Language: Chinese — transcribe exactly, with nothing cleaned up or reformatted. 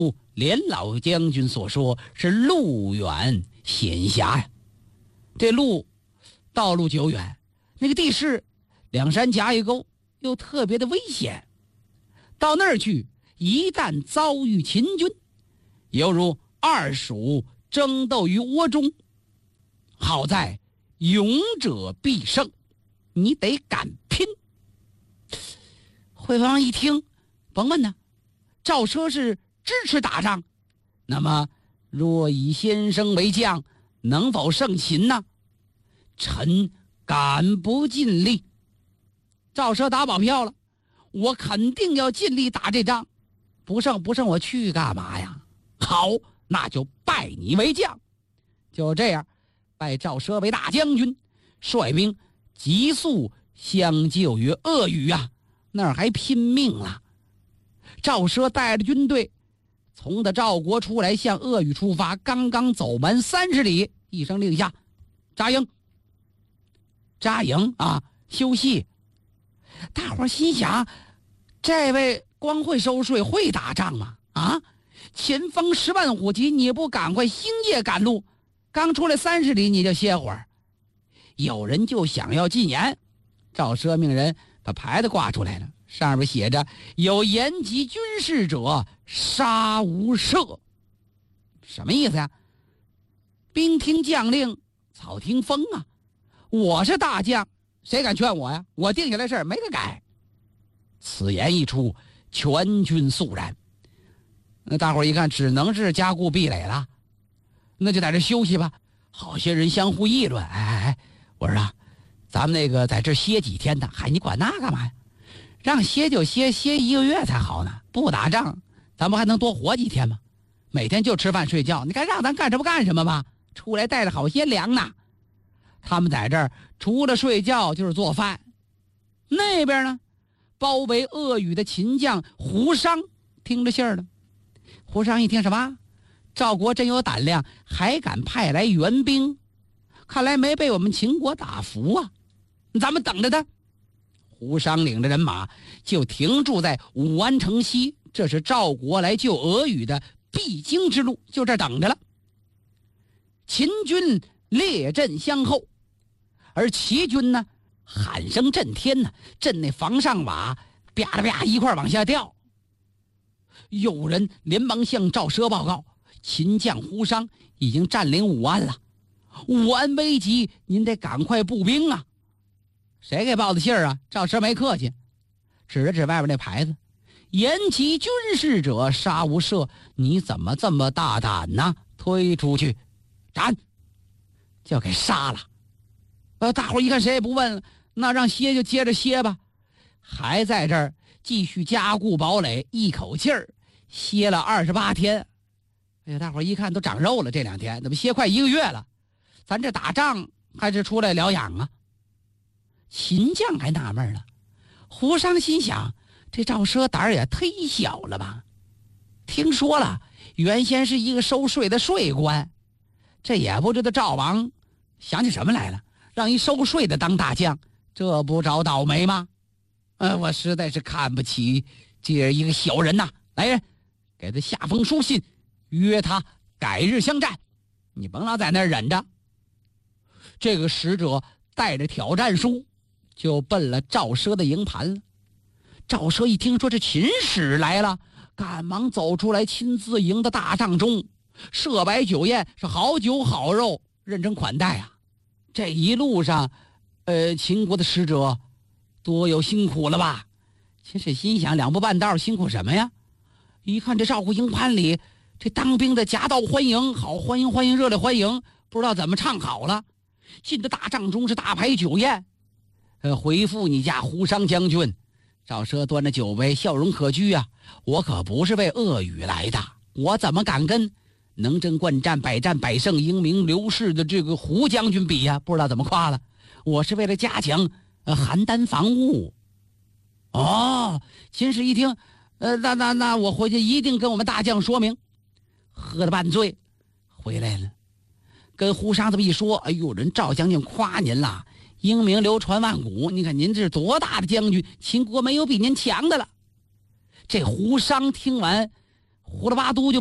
连老将军所说是路远险狭呀。这路道路久远，那个地势两山夹一沟，又特别的危险。到那儿去，一旦遭遇秦军，犹如二鼠争斗于窝中。好在勇者必胜，你得敢拼。惠王一听，甭问呢，赵奢是支持打仗，那么若以先生为将，能否胜秦呢？臣敢不尽力。赵奢打保票了，我肯定要尽力打这仗，不胜不胜我去干嘛呀？好，那就拜你为将。就这样，拜赵奢为大将军，率兵急速相救于鄂宇啊，那儿还拼命了。赵奢带着军队从的赵国出来，向鄂宇出发，刚刚走完三十里，一声令下，扎营。扎营啊，休息。大伙儿心想，这位光会收税，会打仗吗？啊，前方十万火急，你不赶快星夜赶路，刚出来三十里你就歇会儿。有人就想要禁言，赵奢命人把牌子挂出来了，上面写着有言及军事者杀无赦。什么意思呀？兵听将令，草听风啊。我是大将，谁敢劝我呀？我定下来事儿没得改。此言一出，全军肃然。那大伙儿一看，只能是加固壁垒了，那就在这休息吧。好些人相互议论，哎哎哎，我说啊，咱们那个在这歇几天的，嗨，你管那干嘛呀？让歇就歇，歇一个月才好呢。不打仗，咱们还能多活几天吗？每天就吃饭睡觉，你该让咱干什么干什么吧。出来带着好些粮呢。他们在这儿除了睡觉就是做饭。那边呢，包围鄂宇的秦将胡商听着信儿了。胡商一听，什么？赵国真有胆量，还敢派来援兵，看来没被我们秦国打服啊。咱们等着他。胡商领着人马就停驻在武安城西，这是赵国来救鄂宇的必经之路，就这儿等着了。秦军列阵相候，而齐军呢，喊声震天呢，震那房上瓦啪啦啪一块往下掉。有人连忙向赵奢报告，秦将胡商已经占领武安了，武安危急，您得赶快步兵啊。谁给报的信儿啊？赵奢没客气，指了指外边那牌子，言其军事者杀无赦。你怎么这么大胆呢？推出去斩，就给杀了。呃，大伙儿一看谁也不问了，那让歇就接着歇吧。还在这儿继续加固堡垒，一口气儿歇了二十八天。哎呀，大伙儿一看都长肉了，这两天怎么歇快一个月了？咱这打仗还是出来疗养啊？秦将还纳闷了，胡商心想，这赵奢胆儿也忒小了吧？听说了，原先是一个收税的税官，这也不知道赵王想起什么来了，让一收税的当大将，这不找倒霉吗？呃，我实在是看不起这一个小人呐！来人，给他下封书信，约他改日相战。你甭老在那儿忍着。这个使者带着挑战书，就奔了赵奢的营盘了。赵奢一听说这秦使来了，赶忙走出来，亲自迎到大帐中，设摆酒宴，是好酒好肉，认真款待啊。这一路上，呃，秦国的使者多有辛苦了吧？秦始心想，两步半道辛苦什么呀？一看这赵国营盘里，这当兵的夹道欢迎，好欢迎欢迎，热烈欢迎，不知道怎么唱好了。进到大帐中是大排酒宴，呃，回复你家胡商将军。赵奢端着酒杯，笑容可掬啊！我可不是为鄂宇来的，我怎么敢跟能征惯战、百战百胜、英明刘氏的这个胡将军比呀、啊？不知道怎么夸了。我是为了加强呃邯郸防务。哦，秦使一听，呃，那那那我回去一定跟我们大将说明。喝得半醉，回来了，跟胡商这么一说，哎呦，人赵将军夸您了，英名流传万古。你看您这是多大的将军，秦国没有比您强的了。这胡商听完呼啦巴嘟就